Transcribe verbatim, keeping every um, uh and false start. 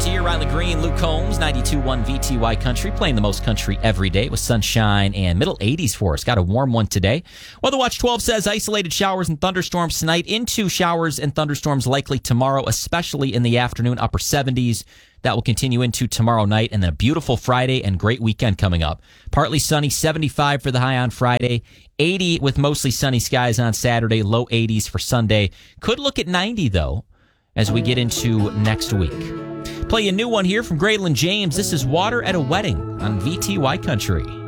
to you. Riley Green, Luke Combs, ninety-two point one V T Y Country, playing the most country every day with sunshine and middle eighties for us. Got a warm one today. Weather Watch twelve says isolated showers and thunderstorms tonight, into showers and thunderstorms likely tomorrow, especially in the afternoon, upper seventies. That will continue into tomorrow night, and then a beautiful Friday and great weekend coming up. Partly sunny, seventy-five for the high on Friday, eighty with mostly sunny skies on Saturday, low eighties for Sunday. Could look at ninety, though, as we get into next week. Play a new one here from Graylin James. This is Water at a Wedding on V T Y Country.